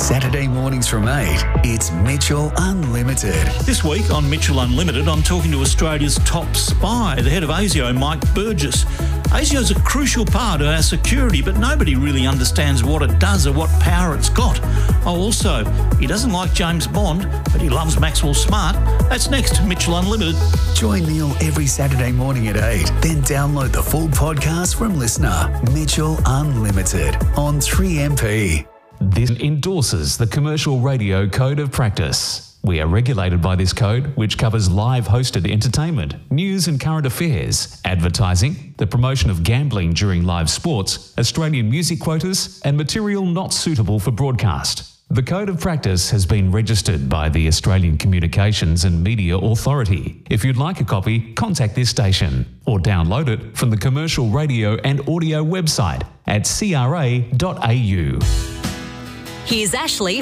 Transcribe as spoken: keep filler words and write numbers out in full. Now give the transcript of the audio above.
Saturday mornings from eight, it's Mitchell Unlimited. This week on Mitchell Unlimited, I'm talking to Australia's top spy, the head of ASIO, Mike Burgess. ASIO is a crucial part of our security, but nobody really understands what it does or what power it's got. Oh, also, he doesn't like James Bond, but he loves Maxwell Smart. That's next, Mitchell Unlimited. Join Neil every Saturday morning at eight. Then download the full podcast from Listener. Mitchell Unlimited on three M P. This endorses the Commercial Radio Code of Practice. We are regulated by this code, which covers live hosted entertainment, news and current affairs, advertising, the promotion of gambling during live sports, Australian music quotas, and material not suitable for broadcast. The Code of Practice has been registered by the Australian Communications and Media Authority. If you'd like a copy, contact this station or download it from the Commercial Radio and Audio website at c r a dot a u. Here's Ashley